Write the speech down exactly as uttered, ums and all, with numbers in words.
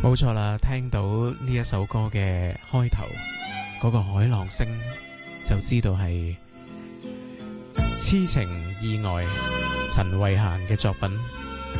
冇錯啦，聽到呢一首歌嘅開頭嗰個海浪聲，就知道係痴情意外陳慧嫻嘅作品。